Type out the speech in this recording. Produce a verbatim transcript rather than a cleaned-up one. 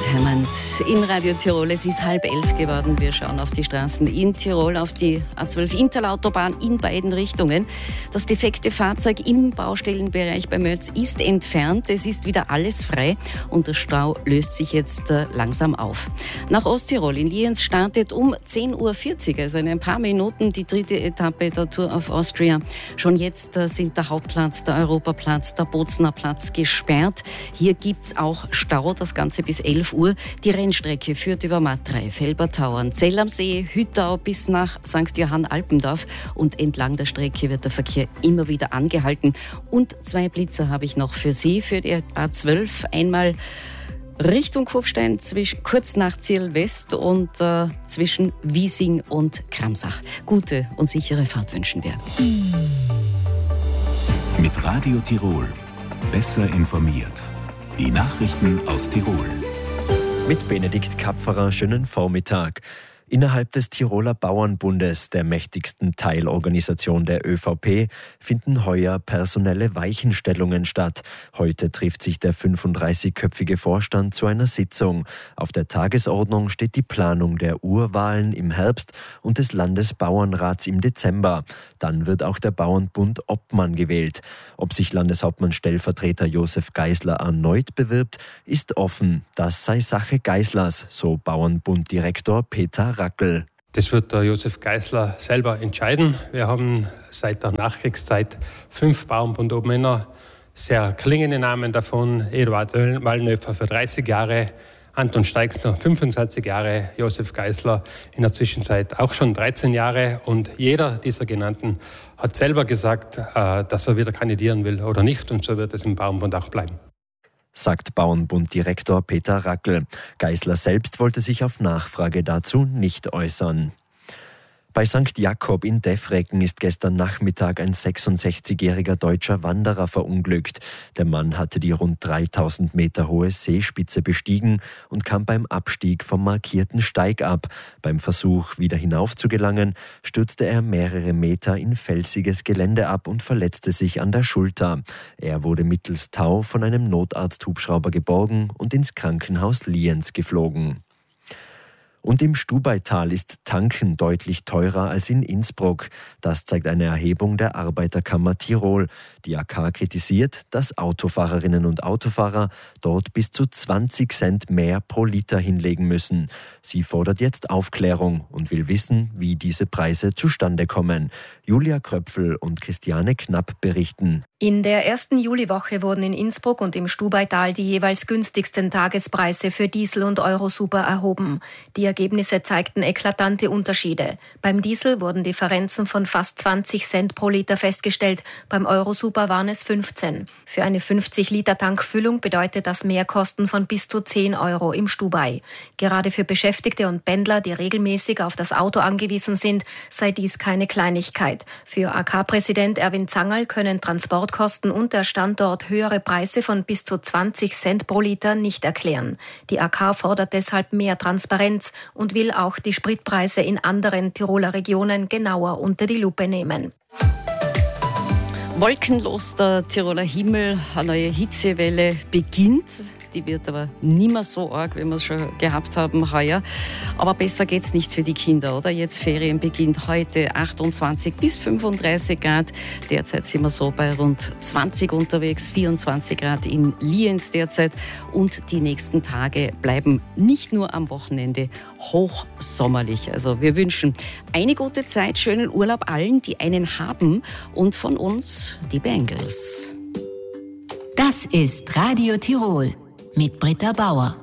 Hammond in Radio Tirol. Es ist halb elf geworden. Wir schauen auf die Straßen in Tirol, auf die A zwölf Interlautobahn in beiden Richtungen. Das defekte Fahrzeug im Baustellenbereich bei Mötz ist entfernt. Es ist wieder alles frei und der Stau löst sich jetzt äh, langsam auf. Nach Osttirol in Lienz startet um zehn Uhr vierzig, also in ein paar Minuten, die dritte Etappe der Tour of Austria. Schon jetzt äh, sind der Hauptplatz, der Europaplatz, der Bozner Platz gesperrt. Hier gibt es auch Stau, das Ganze bis elf Uhr. Die Rennstrecke führt über Matrei, Felbertauern, Zell am See, Hüttau bis nach Sankt Johann Alpendorf und entlang der Strecke wird der Verkehr immer wieder angehalten. Und zwei Blitzer habe ich noch für Sie, für die A zwölf. Einmal Richtung Kufstein, zwischen, kurz nach Zierl West und äh, zwischen Wiesing und Kramsach. Gute und sichere Fahrt wünschen wir. Mit Radio Tirol. Besser informiert. Die Nachrichten aus Tirol. Mit Benedikt Kapferer, schönen Vormittag. Innerhalb des Tiroler Bauernbundes, der mächtigsten Teilorganisation der ÖVP, finden heuer personelle Weichenstellungen statt. Heute trifft sich der fünfunddreißigköpfige Vorstand zu einer Sitzung. Auf der Tagesordnung steht die Planung der Urwahlen im Herbst und des Landesbauernrats im Dezember. Dann wird auch der Bauernbund Obmann gewählt. Ob sich Landeshauptmann-Stellvertreter Josef Geisler erneut bewirbt, ist offen. Das sei Sache Geislers, so Bauernbunddirektor Peter Rackel. Das wird der Josef Geisler selber entscheiden. Wir haben seit der Nachkriegszeit fünf Bauernbund-Obmänner, sehr klingende Namen davon. Eduard Wallnöfer für dreißig Jahre, Anton Steixner fünfundzwanzig Jahre, Josef Geisler in der Zwischenzeit auch schon dreizehn Jahre. Und jeder dieser genannten hat selber gesagt, dass er wieder kandidieren will oder nicht. Und so wird es im Bauernbund auch bleiben, sagt Bauernbunddirektor Peter Rackel. Geisler selbst wollte sich auf Nachfrage dazu nicht äußern. Bei Sankt Jakob in Defrecken ist gestern Nachmittag ein sechsundsechzigjähriger deutscher Wanderer verunglückt. Der Mann hatte die rund dreitausend Meter hohe Seespitze bestiegen und kam beim Abstieg vom markierten Steig ab. Beim Versuch, wieder hinauf zu gelangen, stürzte er mehrere Meter in felsiges Gelände ab und verletzte sich an der Schulter. Er wurde mittels Tau von einem Notarzthubschrauber geborgen und ins Krankenhaus Lienz geflogen. Und im Stubaital ist Tanken deutlich teurer als in Innsbruck. Das zeigt eine Erhebung der Arbeiterkammer Tirol. Die A K kritisiert, dass Autofahrerinnen und Autofahrer dort bis zu zwanzig Cent mehr pro Liter hinlegen müssen. Sie fordert jetzt Aufklärung und will wissen, wie diese Preise zustande kommen. Julia Kröpfel und Christiane Knapp berichten. In der ersten Juliwoche wurden in Innsbruck und im Stubaital die jeweils günstigsten Tagespreise für Diesel und Eurosuper erhoben. Die Ergebnisse zeigten eklatante Unterschiede. Beim Diesel wurden Differenzen von fast zwanzig Cent pro Liter festgestellt, beim Eurosuper waren es fünfzehn. Für eine fünfzig Liter Tankfüllung bedeutet das Mehrkosten von bis zu zehn Euro im Stubai. Gerade für Beschäftigte und Pendler, die regelmäßig auf das Auto angewiesen sind, sei dies keine Kleinigkeit. Für A K-Präsident Erwin Zangerl können Transportkosten und der Standort höhere Preise von bis zu zwanzig Cent pro Liter nicht erklären. Die A K fordert deshalb mehr Transparenz und will auch die Spritpreise in anderen Tiroler Regionen genauer unter die Lupe nehmen. Wolkenlos der Tiroler Himmel, eine neue Hitzewelle beginnt. Die wird aber nicht mehr so arg, wie wir es schon gehabt haben heuer. Aber besser geht's nicht für die Kinder, oder? Jetzt Ferien beginnt heute achtundzwanzig bis fünfunddreißig Grad. Derzeit sind wir so bei rund zwanzig unterwegs, vierundzwanzig Grad in Lienz derzeit. Und die nächsten Tage bleiben nicht nur am Wochenende hochsommerlich. Also wir wünschen eine gute Zeit, schönen Urlaub allen, die einen haben. Und von uns die Bengals. Das ist Radio Tirol mit Britta Bauer.